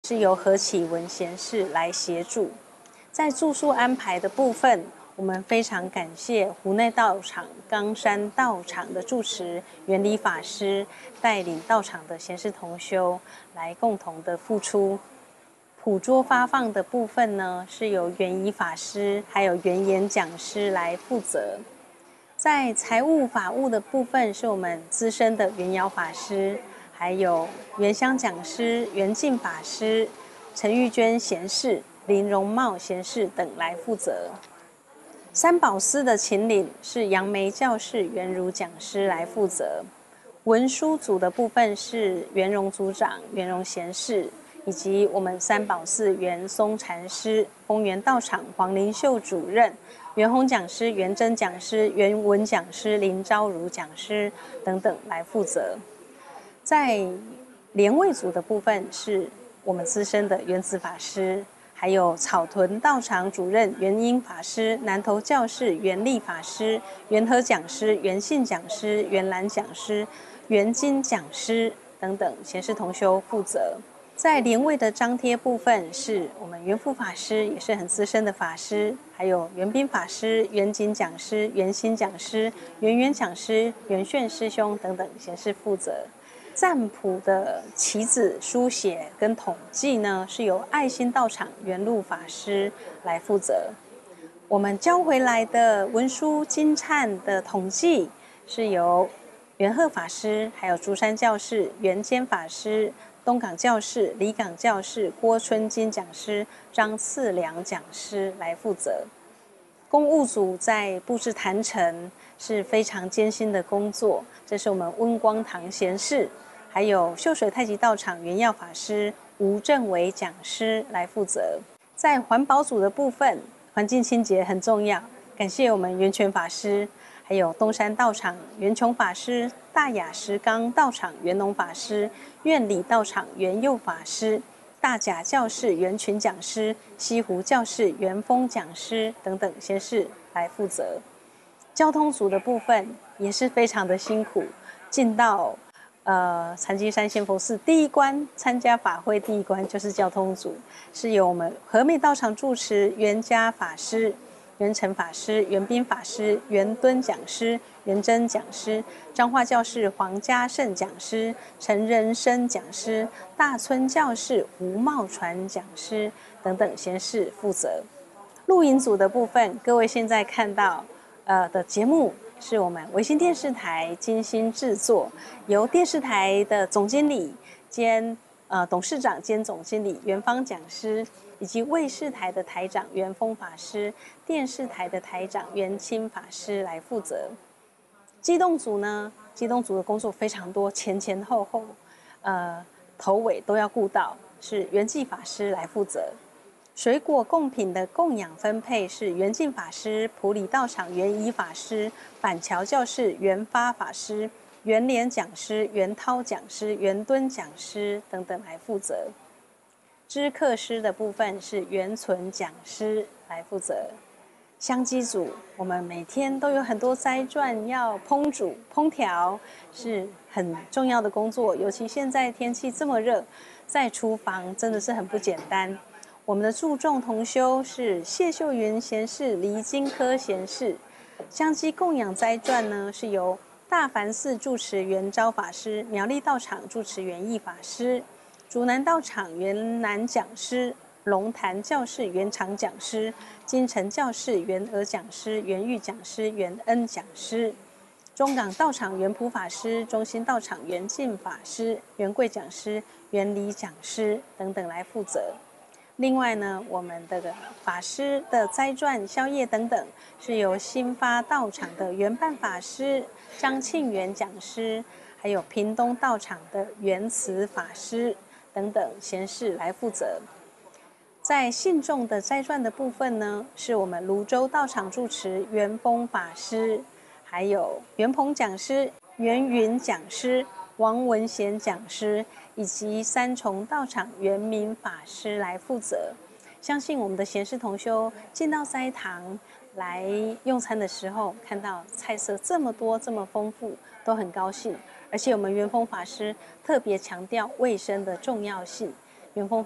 是由何启文贤士来协助。在住宿安排的部分，我们非常感谢湖内道场、冈山道场的住持圆理法师带领道场的贤士同修来共同的付出。普桌发放的部分呢，是由圆仪法师还有圆言讲师来负责。在财务法务的部分，是我们资深的圆瑶法师，还有圆香讲师、圆净法师、陈玉娟贤士、林荣茂贤士等来负责。三宝司的秦岭是杨梅教士圆如讲师来负责。文书组的部分是圆融组长、圆融贤士，以及我们三宝寺圆松禅师、丰源道场黄灵秀主任、圆宏讲师、圆真讲师、圆文讲师、林昭如讲师等等来负责。在联位组的部分是我们资深的圆子法师，还有草屯道场主任圆英法师、南投教士圆利法师、圆和讲师、圆信讲师、圆兰讲师、圆金讲师等等贤士同修负责。在联位的张贴部分是我们圆福法师，也是很资深的法师，还有圆彬法师、圆景讲师、圆心讲师、圆圆讲师、圆炫师兄等等贤士负责。占卜的棋子书写跟统计呢，是由爱心道场圆路法师来负责。我们交回来的文书金忏的统计是由圆鹤法师、还有竹山教士、圆坚法师、东港教士、离港教士、郭春金讲师、张次良讲师来负责。公务组在布置坛城是非常艰辛的工作，这是我们温光堂贤士，还有秀水太极道场圆耀法师、吴正伟讲师来负责。在环保组的部分，环境清洁很重要，感谢我们圆泉法师，还有东山道场圆琼法师、大雅石冈道场圆农法师、院里道场圆佑法师、大甲教士圆群讲师、西湖教士圆峰讲师等等贤士来负责。交通组的部分也是非常的辛苦，进到禅机山仙佛寺第一关参加法会，第一关就是交通组，是由我们和美道场住持圆家法师、圆成法师、圆彬法师、圆敦讲师、圆真讲师、彰化教士黄家胜讲师、陈仁生讲师、大村教士吴茂传讲师等等贤士负责。录影组的部分，各位现在看到的节目是我们维新电视台精心制作，由电视台的总经理兼董事长兼总经理圆方讲师，以及卫视台的台长圆峰法师、电视台的台长圆清法师来负责。机动组呢，机动组的工作非常多，前前后后，头尾都要顾到，是圆寂法师来负责。水果贡品的供养分配是圆净法师、普里道场圆仪法师、板桥教士圆发法师、圆莲讲师、圆涛讲师、圆敦讲师等等来负责。知客师的部分是圆存讲师来负责。香机组，我们每天都有很多斋馔要烹煮、烹调，是很重要的工作。尤其现在天气这么热，在厨房真的是很不简单。我们的注重同修是谢秀云贤士、黎金科贤士。香机供养斋馔呢，是由大梵寺住持圆昭法师、苗栗道场住持圆义法师、竹南道场圆南讲师、龙潭教士圆长讲师、金城教士圆娥讲师、圆玉讲师、圆恩讲师、中港道场圆普法师、中心道场圆净法师、圆贵讲师、圆理讲师等等来负责。另外呢，我们的法师的斋馔、宵夜等等，是由新发道场的圆办法师、张庆元讲师，还有屏东道场的圆慈法师等等贤士来负责。在信众的斋馔的部分呢，是我们泸州道场住持圆峰法师，还有圆鹏讲师、圆云讲师、王文贤讲师以及三重道场圆明法师来负责。相信我们的贤士同修进到斋堂来用餐的时候，看到菜色这么多这么丰富，都很高兴。而且我们圆峰法师特别强调卫生的重要性。圆峰